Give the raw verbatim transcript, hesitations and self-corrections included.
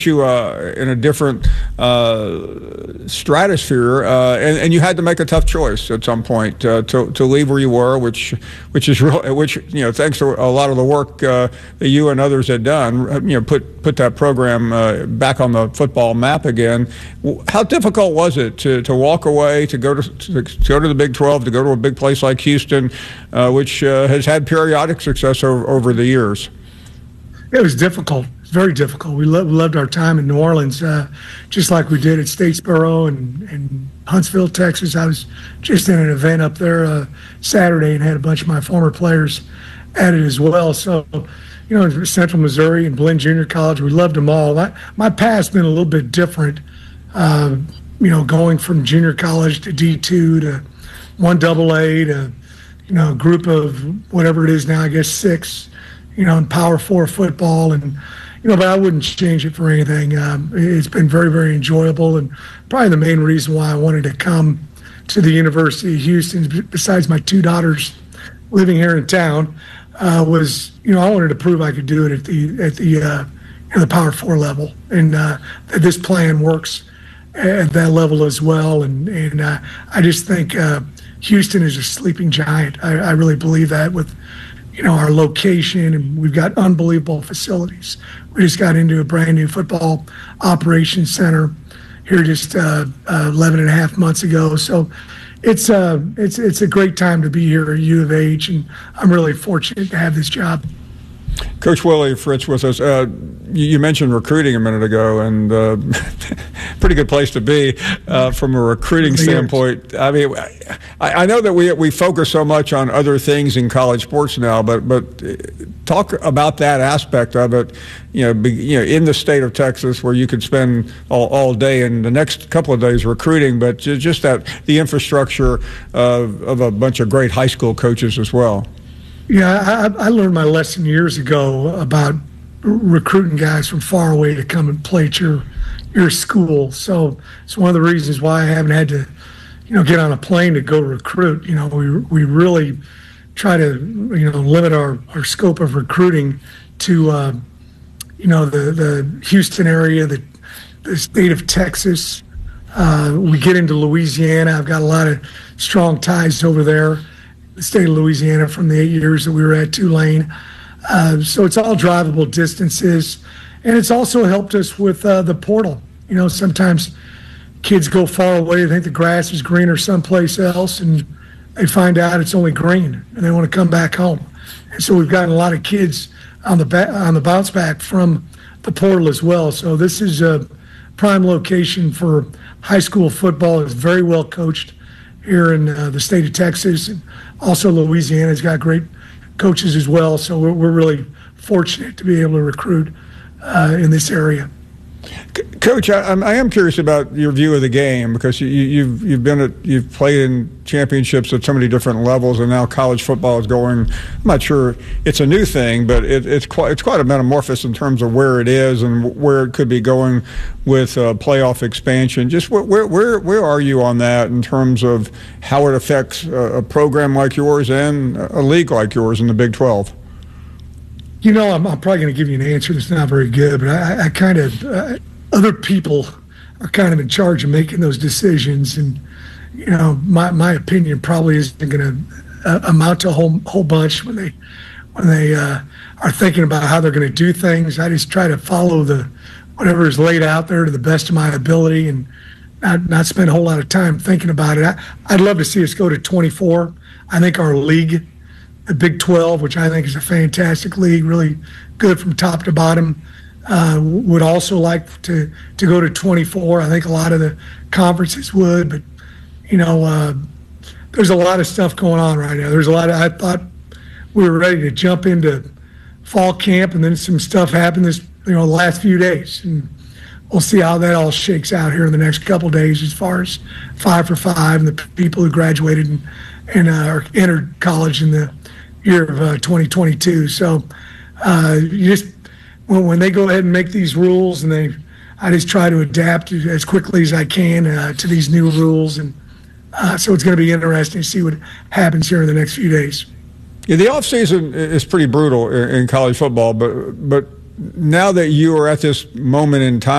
you uh, in a different uh, stratosphere, uh, and, and you had to make a tough choice at some point uh, to to leave where you were, which which is real, which you know thanks to a lot of the work uh, that you and others had done, you know put put that program uh, back on the football map again. How difficult was it to, to walk away, to go to, to go to the Big twelve, to go to a big place like Houston, uh, which uh, has had periodic success over, over the years? It was difficult. Very difficult. We lo- loved our time in New Orleans, uh, just like we did at Statesboro and, and Huntsville, Texas. I was just in an event up there uh, Saturday and had a bunch of my former players at it as well. So, you know, Central Missouri and Blinn Junior College, we loved them all. My, my past's been a little bit different, uh, you know, going from junior college to D two to one double A to, you know, a group of whatever it is now, I guess six, you know, in Power Four football. And You know, but I wouldn't change it for anything. Um, it's been very, very enjoyable, and probably the main reason why I wanted to come to the University of Houston, besides my two daughters living here in town, uh, was, you know, I wanted to prove I could do it at the at the uh, you know, the Power Four level, and uh, that this plan works at that level as well. And and uh, I just think uh, Houston is a sleeping giant. I, I really believe that with, you know, our location, and we've got unbelievable facilities. We just got into a brand new football operations center here just uh, uh, eleven and a half months ago. So it's uh, it's it's a great time to be here at U of H, and I'm really fortunate to have this job. Coach Willie Fritz with us. Uh, you, you mentioned recruiting a minute ago, and uh, pretty good place to be uh, from a recruiting standpoint. I mean, I, I know that we we focus so much on other things in college sports now, but but talk about that aspect of it. You know, be, you know, in the state of Texas, where you could spend all, all day and the next couple of days recruiting, but just that the infrastructure of, of a bunch of great high school coaches as well. Yeah, I, I learned my lesson years ago about recruiting guys from far away to come and play at your your school. So it's one of the reasons why I haven't had to, you know, get on a plane to go recruit. You know, we we really try to, you know, limit our, our scope of recruiting to, uh, you know, the, the Houston area, the, the state of Texas. Uh, we get into Louisiana. I've got a lot of strong ties over there. The state of Louisiana from the eight years that we were at Tulane. Uh, so it's all drivable distances. And it's also helped us with uh, the portal. You know, sometimes kids go far away, they think the grass is greener someplace else, and they find out it's only green, and they want to come back home. And so we've gotten a lot of kids on the ba- on the bounce back from the portal as well. So this is a prime location for high school football. It's very well coached here in uh, the state of Texas, and also Louisiana's got great coaches as well. So we're, we're really fortunate to be able to recruit uh, in this area. Coach, I, I am curious about your view of the game, because you, you've you've been at, you've played in championships at so many different levels, and now college football is going. I'm not sure it's a new thing, but it, it's quite it's quite a metamorphosis in terms of where it is and where it could be going with uh, playoff expansion. Just where where where are you on that in terms of how it affects a, a program like yours and a league like yours in the Big twelve? You know, I'm, I'm probably going to give you an answer that's not very good, but I, I kind of, uh, other people are kind of in charge of making those decisions. And, you know, my, my opinion probably isn't going to uh, amount to a whole, whole bunch when they, when they uh, are thinking about how they're going to do things. I just try to follow the, whatever is laid out there to the best of my ability, and not, not spend a whole lot of time thinking about it. I, I'd love to see us go to twenty-four. I think our league, the Big twelve, which I think is a fantastic league, really good from top to bottom, uh, would also like to, to go to twenty-four. I think a lot of the conferences would, but, you know, uh, there's a lot of stuff going on right now. There's a lot of, I thought we were ready to jump into fall camp, and then some stuff happened this, you know, the last few days. And we'll see how that all shakes out here in the next couple of days as far as five for five and the people who graduated and, and uh, entered college in the year of uh, twenty twenty-two. So uh, you just when, when they go ahead and make these rules, and they, I just try to adapt as quickly as I can uh, to these new rules, and uh, so it's going to be interesting to see what happens here in the next few days. Yeah, the offseason is pretty brutal in college football, but but now that you are at this moment in time.